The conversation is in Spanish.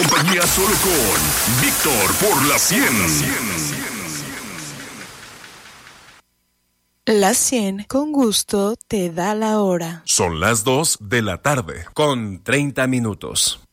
compañía solo con Víctor por la 100. La 100 con gusto te da la hora. Son las 2 de la tarde con 30 minutos.